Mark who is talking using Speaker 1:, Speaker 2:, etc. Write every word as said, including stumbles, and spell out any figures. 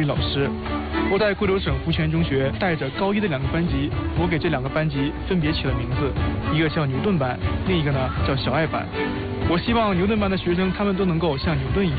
Speaker 1: 理老师。我在贵州省福泉中学带着高一的两个班级，我给这两个班级分别起了名字，一个叫牛顿班，另一个呢叫小爱班。我希望牛顿班的学生他们都能够像牛顿一样。